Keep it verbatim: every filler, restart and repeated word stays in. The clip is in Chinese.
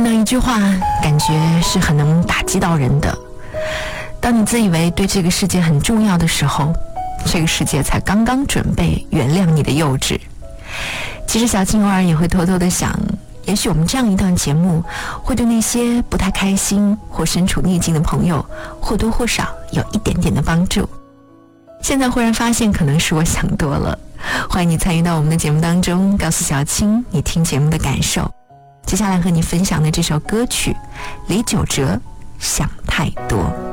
看到一句话，感觉是很能打击到人的。当你自以为对这个世界很重要的时候，这个世界才刚刚准备原谅你的幼稚。其实小青偶尔也会偷偷的想，也许我们这样一档节目会对那些不太开心或身处逆境的朋友或多或少有一点点的帮助。现在忽然发现可能是我想多了。欢迎你参与到我们的节目当中，告诉小青你听节目的感受。接下来和你分享的这首歌曲，李玖哲《想太多》。